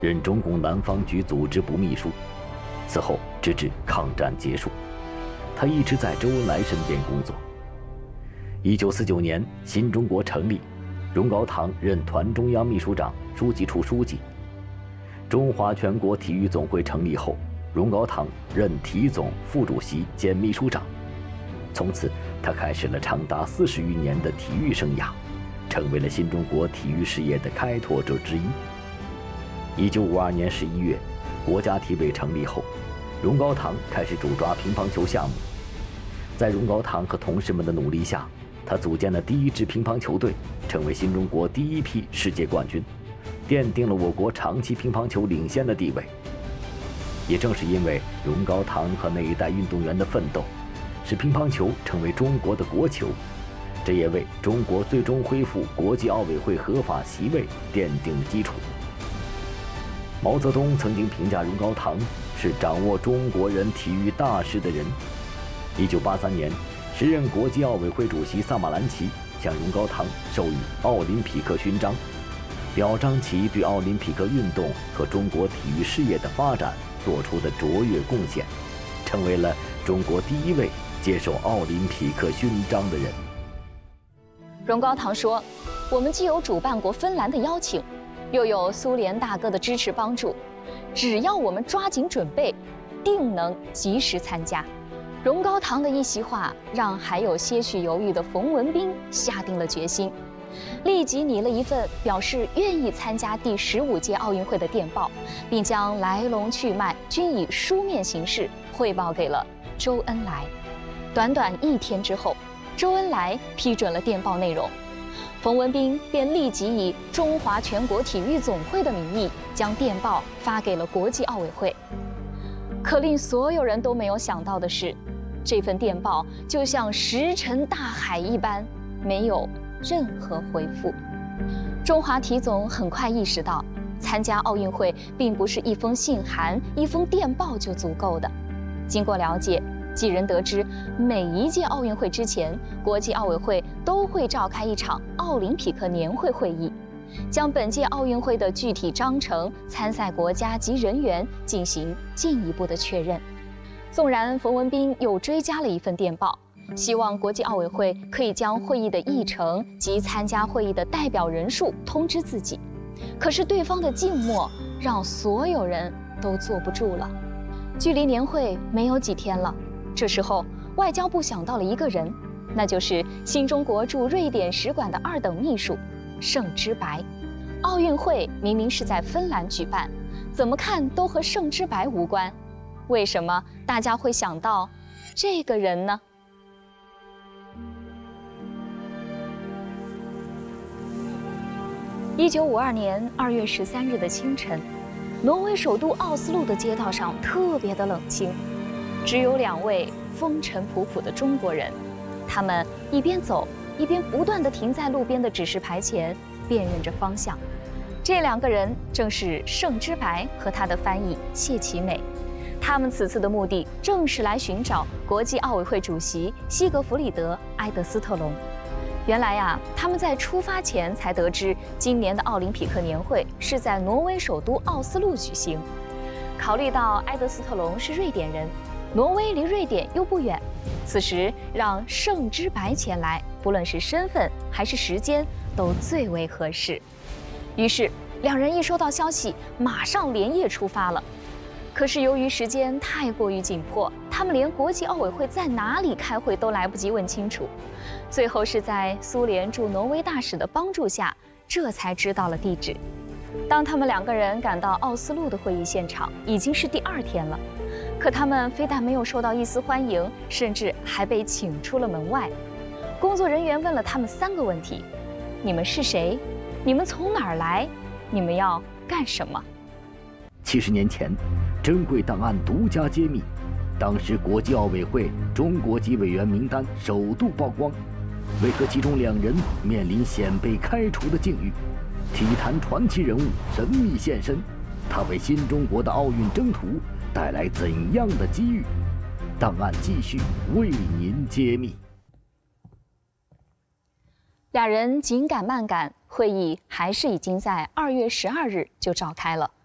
任中共南方局组织部秘书。此后直至抗战结束，他一直在周恩来身边工作。1949年，新中国成立，荣高堂任团中央秘书长、书记处书记。中华全国体育总会成立后，荣高堂任体总副主席兼秘书长。从此，他开始了长达40余年的体育生涯，成为了新中国体育事业的开拓者之一。1952年11月，国家体委成立后，荣高堂开始主抓乒乓球项目。在荣高堂和同事们的努力下，他组建了第一支乒乓球队，成为新中国第一批世界冠军，奠定了我国长期乒乓球领先的地位。也正是因为荣高堂和那一代运动员的奋斗，使乒乓球成为中国的国球，这也为中国最终恢复国际奥委会合法席位奠定了基础。毛泽东曾经评价荣高堂是掌握中国人体育大事的人。1983年，时任国际奥委会主席萨马兰奇向荣高堂授予奥林匹克勋章，表彰其对奥林匹克运动和中国体育事业的发展做出的卓越贡献，成为了中国第一位接受奥林匹克勋章的人。 荣高堂说：“我们既有主办国芬兰的邀请，又有苏联大哥的支持帮助，只要我们抓紧准备，定能及时参加。”荣高堂的一席话让还有些许犹豫的冯文彬下定了决心，立即拟了一份表示愿意参加第15届奥运会的电报，并将来龙去脉均以书面形式汇报给了周恩来。短短1天之后，周恩来批准了电报内容，冯文彬便立即以中华全国体育总会的名义将电报发给了国际奥委会。可令所有人都没有想到的是，这份电报就像石沉大海一般，没有任何回复。中华体总很快意识到，参加奥运会并不是一封信函、一封电报就足够的。经过了解，几人得知，每一届奥运会之前，国际奥委会都会召开一场奥林匹克年会会议，将本届奥运会的具体章程、参赛国家及人员进行进一步的确认。纵然冯文彬又追加了一份电报，希望国际奥委会可以将会议的议程及参加会议的代表人数通知自己，可是对方的静默让所有人都坐不住了。距离年会没有几天了，这时候外交部想到了一个人，那就是新中国驻瑞典使馆的2等秘书盛之白。奥运会明明是在芬兰举办，怎么看都和盛之白无关，为什么大家会想到这个人呢？1952年2月13日的清晨，挪威首都奥斯陆的街道上特别的冷清，只有2位风尘仆仆的中国人，他们一边走一边不断地停在路边的指示牌前，辨认着方向。这2个人正是盛之白和他的翻译谢其美。他们此次的目的正是来寻找国际奥委会主席西格弗里德·埃德斯特隆。原来呀，他们在出发前才得知，今年的奥林匹克年会是在挪威首都奥斯陆举行。考虑到埃德斯特隆是瑞典人，挪威离瑞典又不远，此时让盛之白前来，不论是身份还是时间，都最为合适。于是2人一收到消息，马上连夜出发了。可是由于时间太过于紧迫，他们连国际奥委会在哪里开会都来不及问清楚。最后是在苏联驻挪威大使的帮助下，这才知道了地址。当他们2个人赶到奥斯陆的会议现场，已经是第2天了。可他们非但没有受到一丝欢迎，甚至还被请出了门外。工作人员问了他们3个问题：你们是谁？你们从哪儿来？你们要干什么 ？70年前，珍贵档案独家揭秘，当时国际奥委会中国籍委员名单首度曝光，为何其中2人面临险被开除的境遇？体坛传奇人物神秘现身，他为新中国的奥运征途带来怎样的机遇？档案继续为您揭秘。 2人紧赶慢赶，会议还是已经在2月12日就召开了。